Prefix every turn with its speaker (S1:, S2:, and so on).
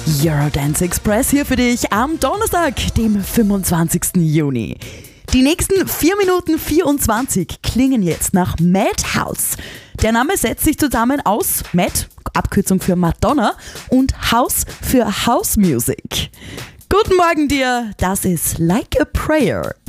S1: Eurodance Express hier für dich am Donnerstag, dem 25. Juni. Die nächsten 4 Minuten 24 klingen jetzt nach Madhouse. Der Name setzt sich zusammen aus Mad, Abkürzung für Madonna, und House für House Music. Guten Morgen dir, das ist Like a Prayer.